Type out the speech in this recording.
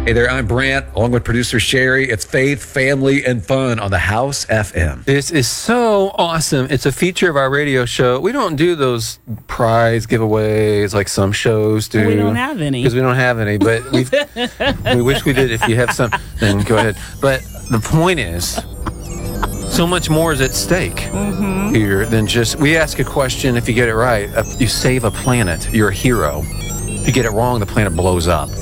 Hey there, I'm Brant, along with producer Sherry. It's faith, family, and fun on the House FM. This is so awesome. It's a feature of our radio show. We don't do those prize giveaways like some shows do. We don't have any. Because we don't have any, but we wish we did. If you have some, then go ahead. But the point is, so much more is at stake here than just, we ask a question, if you get it right, you save a planet, you're a hero. If you get it wrong, the planet blows up.